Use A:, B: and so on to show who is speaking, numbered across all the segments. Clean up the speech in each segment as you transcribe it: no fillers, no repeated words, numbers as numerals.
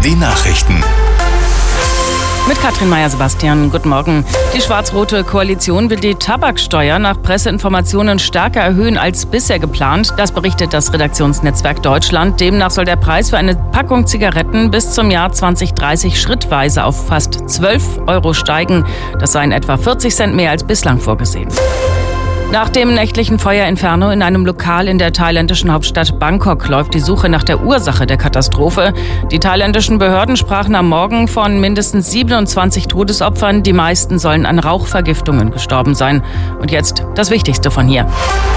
A: Die Nachrichten.
B: Mit Katrin Meyer-Sebastian, guten Morgen. Die schwarz-rote Koalition will die Tabaksteuer nach Presseinformationen stärker erhöhen als bisher geplant. Das berichtet das Redaktionsnetzwerk Deutschland. Demnach soll der Preis für eine Packung Zigaretten bis zum Jahr 2030 schrittweise auf fast 12 € steigen. Das seien etwa 40 Cent mehr als bislang vorgesehen. Nach dem nächtlichen Feuerinferno in einem Lokal in der thailändischen Hauptstadt Bangkok läuft die Suche nach der Ursache der Katastrophe. Die thailändischen Behörden sprachen am Morgen von mindestens 27 Todesopfern. Die meisten sollen an Rauchvergiftungen gestorben sein. Und jetzt das Wichtigste von hier.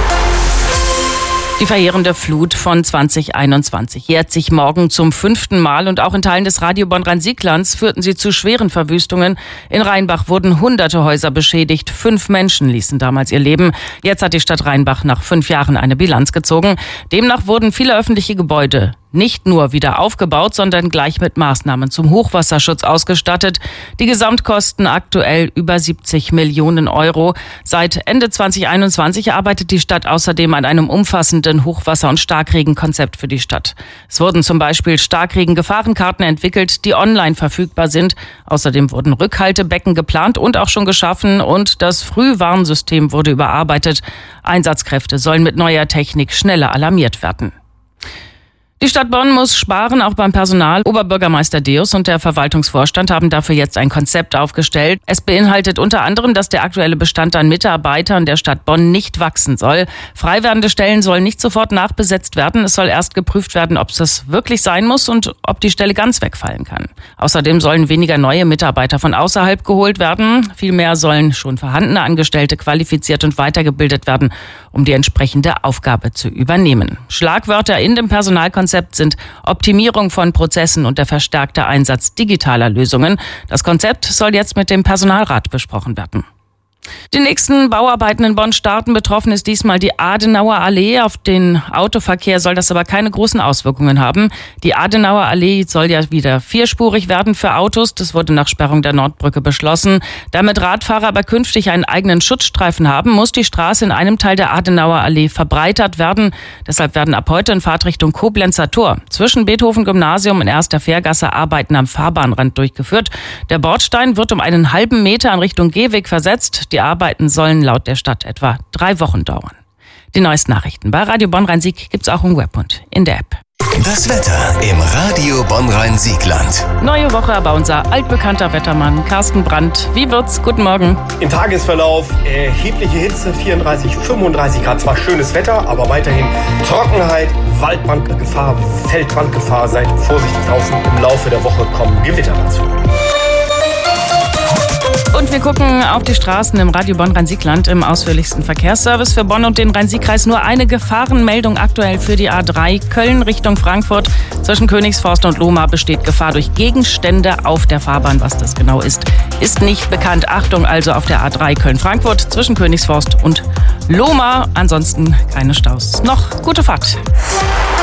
B: Die verheerende Flut von 2021 jährt sich morgen zum 5. Mal und auch in Teilen des Radio Bonn-Rhein-Sieg-Lands führten sie zu schweren Verwüstungen. In Rheinbach wurden hunderte Häuser beschädigt. 5 Menschen ließen damals ihr Leben. Jetzt hat die Stadt Rheinbach nach 5 Jahren eine Bilanz gezogen. Demnach wurden viele öffentliche Gebäude nicht nur wieder aufgebaut, sondern gleich mit Maßnahmen zum Hochwasserschutz ausgestattet. Die Gesamtkosten aktuell über 70 Millionen €. Seit Ende 2021 arbeitet die Stadt außerdem an einem umfassenden Hochwasser- und Starkregenkonzept für die Stadt. Es wurden zum Beispiel Starkregen-Gefahrenkarten entwickelt, die online verfügbar sind. Außerdem wurden Rückhaltebecken geplant und auch schon geschaffen und das Frühwarnsystem wurde überarbeitet. Einsatzkräfte sollen mit neuer Technik schneller alarmiert werden. Die Stadt Bonn muss sparen, auch beim Personal. Oberbürgermeister Deus und der Verwaltungsvorstand haben dafür jetzt ein Konzept aufgestellt. Es beinhaltet unter anderem, dass der aktuelle Bestand an Mitarbeitern der Stadt Bonn nicht wachsen soll. Frei werdende Stellen sollen nicht sofort nachbesetzt werden. Es soll erst geprüft werden, ob es wirklich sein muss und ob die Stelle ganz wegfallen kann. Außerdem sollen weniger neue Mitarbeiter von außerhalb geholt werden. Vielmehr sollen schon vorhandene Angestellte qualifiziert und weitergebildet werden, um die entsprechende Aufgabe zu übernehmen. Schlagwörter in dem Personalkonzept sind Optimierung von Prozessen und der verstärkte Einsatz digitaler Lösungen. Das Konzept soll jetzt mit dem Personalrat besprochen werden. Die nächsten Bauarbeiten in Bonn starten. Betroffen ist diesmal die Adenauer Allee. Auf den Autoverkehr soll das aber keine großen Auswirkungen haben. Die Adenauer Allee soll ja wieder 4-spurig werden für Autos. Das wurde nach Sperrung der Nordbrücke beschlossen. Damit Radfahrer aber künftig einen eigenen Schutzstreifen haben, muss die Straße in einem Teil der Adenauer Allee verbreitert werden. Deshalb werden ab heute in Fahrtrichtung Koblenzer Tor zwischen Beethoven-Gymnasium und 1. Fährgasse Arbeiten am Fahrbahnrand durchgeführt. Der Bordstein wird um einen halben Meter in Richtung Gehweg versetzt. Die Arbeiten sollen laut der Stadt etwa 3 Wochen dauern. Die neuesten Nachrichten bei Radio Bonn-Rhein-Sieg gibt's auch im Web und in der App.
A: Das Wetter im Radio Bonn-Rhein-Sieg-Land.
B: Neue Woche, aber unser altbekannter Wettermann Carsten Brandt. Wie wird's? Guten Morgen.
C: Im Tagesverlauf erhebliche Hitze, 34, 35 Grad. Zwar schönes Wetter, aber weiterhin Trockenheit, Waldbrandgefahr, Feldbrandgefahr. Seid vorsichtig draußen. Im Laufe der Woche kommen Gewitter dazu.
B: Und wir gucken auf die Straßen im Radio Bonn-Rhein-Sieg-Land im ausführlichsten Verkehrsservice für Bonn und den Rhein-Sieg-Kreis. Nur eine Gefahrenmeldung aktuell für die A3 Köln Richtung Frankfurt. Zwischen Königsforst und Lohmar besteht Gefahr durch Gegenstände auf der Fahrbahn. Was das genau ist, ist nicht bekannt. Achtung also auf der A3 Köln-Frankfurt zwischen Königsforst und Lohmar. Ansonsten keine Staus. Noch gute Fahrt.